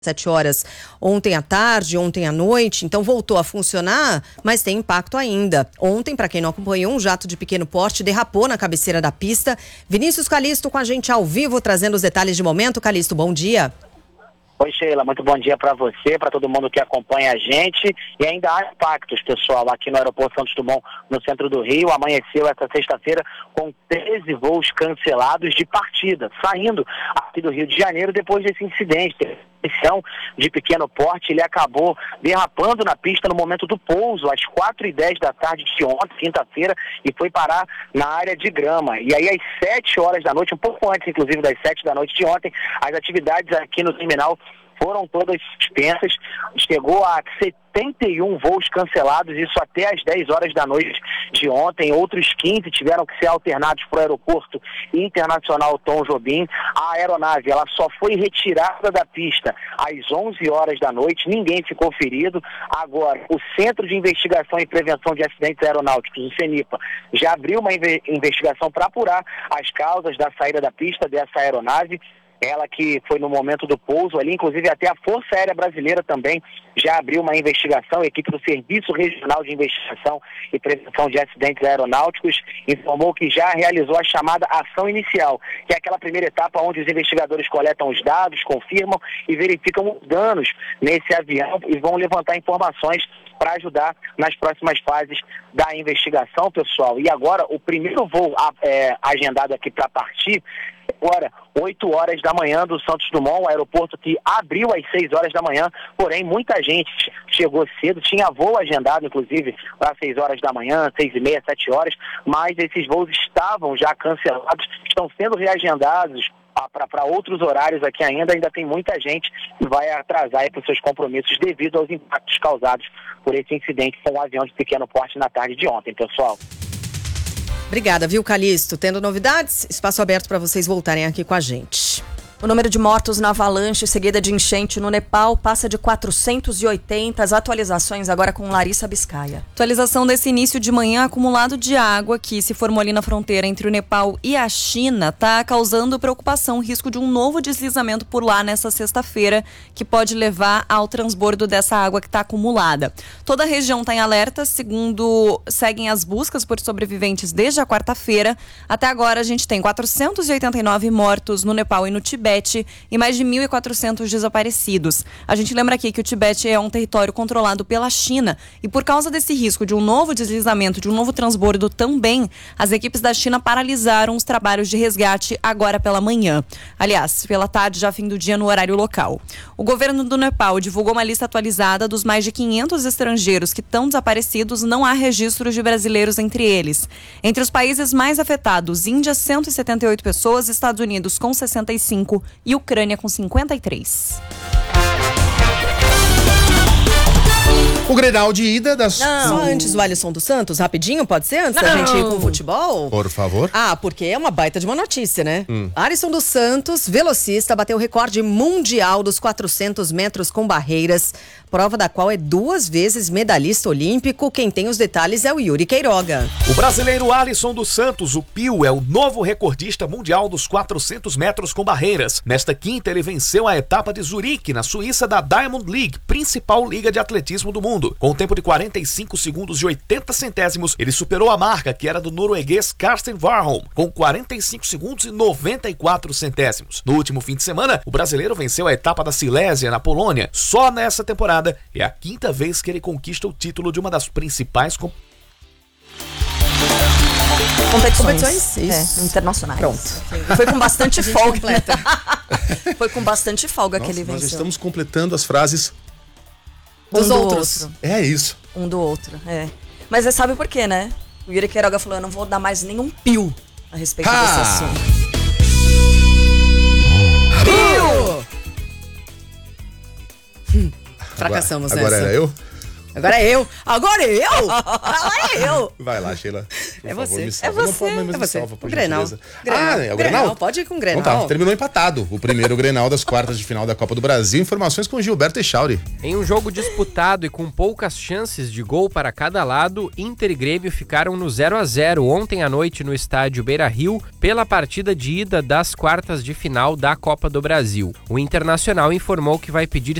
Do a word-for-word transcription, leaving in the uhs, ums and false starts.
sete horas ontem à tarde, ontem à noite, então voltou a funcionar, mas tem impacto ainda. Ontem, para quem não acompanhou, um jato de pequeno porte derrapou na cabeceira da pista. Vinícius Calisto com a gente ao vivo, trazendo os detalhes de momento. Calisto, bom dia. Oi, Sheila, muito bom dia para você, para todo mundo que acompanha a gente. E ainda há impactos, pessoal, aqui no aeroporto Santos Dumont, no centro do Rio. Amanheceu essa sexta-feira com treze voos cancelados de partida, saindo aqui do Rio de Janeiro depois desse incidente. De pequeno porte, ele acabou derrapando na pista no momento do pouso, às quatro e dez da tarde de ontem, quinta-feira, e foi parar na área de grama. E aí, às sete horas da noite, um pouco antes, inclusive, das sete da noite de ontem, as atividades aqui no terminal foram todas suspensas. Chegou a setenta e um voos cancelados, isso até às dez horas da noite de ontem. Outros quinze tiveram que ser alternados para o aeroporto internacional Tom Jobim. A aeronave ela só foi retirada da pista às onze horas da noite, ninguém ficou ferido. Agora, o Centro de Investigação e Prevenção de Acidentes Aeronáuticos, o CENIPA, já abriu uma investigação para apurar as causas da saída da pista dessa aeronave. Ela que foi no momento do pouso ali, inclusive até a Força Aérea Brasileira também já abriu uma investigação. A equipe do Serviço Regional de Investigação e Prevenção de Acidentes Aeronáuticos informou que já realizou a chamada ação inicial, que é aquela primeira etapa onde os investigadores coletam os dados, confirmam e verificam os danos nesse avião e vão levantar informações para ajudar nas próximas fases da investigação, pessoal. E agora, o primeiro voo é, agendado aqui para partir, agora, oito horas da manhã do Santos Dumont, o aeroporto que abriu às seis horas da manhã, porém muita gente chegou cedo, tinha voo agendado, inclusive, para seis horas da manhã, seis e meia, sete horas, mas esses voos estavam já cancelados, estão sendo reagendados para outros horários aqui ainda. Ainda tem muita gente que vai atrasar para os seus compromissos devido aos impactos causados por esse incidente com um avião de pequeno porte na tarde de ontem, pessoal. Obrigada, viu, Calisto? Tendo novidades, espaço aberto para vocês voltarem aqui com a gente. O número de mortos na avalanche seguida de enchente no Nepal passa de quatrocentos e oitenta. As atualizações agora com Larissa Biscaia. Atualização desse início de manhã, acumulado de água que se formou ali na fronteira entre o Nepal e a China está causando preocupação, risco de um novo deslizamento por lá nessa sexta-feira, que pode levar ao transbordo dessa água que está acumulada. Toda a região está em alerta, segundo seguem as buscas por sobreviventes desde a quarta-feira. Até agora a gente tem quatrocentos e oitenta e nove mortos no Nepal e no Tibete e mais de mil e quatrocentos desaparecidos. A gente lembra aqui que o Tibete é um território controlado pela China e por causa desse risco de um novo deslizamento, de um novo transbordo também, as equipes da China paralisaram os trabalhos de resgate agora pela manhã. Aliás, pela tarde, já fim do dia no horário local. O governo do Nepal divulgou uma lista atualizada dos mais de quinhentos estrangeiros que estão desaparecidos, não há registros de brasileiros entre eles. Entre os países mais afetados, Índia, cento e setenta e oito pessoas, Estados Unidos com sessenta e cinco e Ucrânia com cinquenta e três. O Grenal de ida das... Não, só antes do Alisson dos Santos, rapidinho, pode ser? Antes da gente ir com o futebol? Por favor. Ah, porque é uma baita de uma notícia, né? Hum. Alisson dos Santos, velocista, bateu o recorde mundial dos quatrocentos metros com barreiras, prova da qual é duas vezes medalhista olímpico. Quem tem os detalhes é o Yuri Queiroga. O brasileiro Alisson dos Santos, o Pio, é o novo recordista mundial dos quatrocentos metros com barreiras. Nesta quinta, ele venceu a etapa de Zurique, na Suíça, da Diamond League, principal liga de atletismo do mundo. Com um tempo de quarenta e cinco segundos e oitenta centésimos, ele superou a marca que era do norueguês Karsten Warholm, com quarenta e cinco segundos e noventa e quatro centésimos. No último fim de semana, o brasileiro venceu a etapa da Silésia, na Polônia. Só nessa temporada é a quinta vez que ele conquista o título de uma das principais com... competições, competições é, internacionais. Pronto. Foi com bastante folga. Foi com bastante folga Nossa, que ele venceu. Nós estamos completando as frases Dos um do outros. outro. É isso. Um do outro, é. Mas você sabe por quê, né? O Yuri Queiroga falou, eu não vou dar mais nenhum pio a respeito Ha! desse assunto. Pio! Fracassamos agora, nessa. Agora era eu? Agora é eu. Agora é eu. Agora é eu. Vai lá, Sheila. É Por você. favor, me É salva. Não você. pode, mas É me você. salva, por O Grenal. gentileza. Grenal. Ah, é o Grenal? Pode ir com o Grenal. Então tá, terminou empatado o primeiro Grenal das quartas de final da Copa do Brasil. Informações com Gilberto Echauri. Em um jogo disputado e com poucas chances de gol para cada lado, Inter e Grêmio ficaram no zero a zero ontem à noite no estádio Beira-Rio pela partida de ida das quartas de final da Copa do Brasil. O Internacional informou que vai pedir